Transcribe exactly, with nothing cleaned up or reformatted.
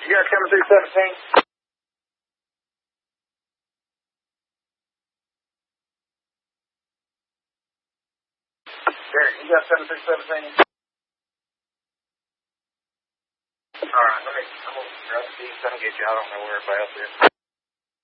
You got seven three seventeen? Derek, you got seven three seventeen? Alright, let me, I'm going to grab these, I'm going to get you, I don't know where everybody else is.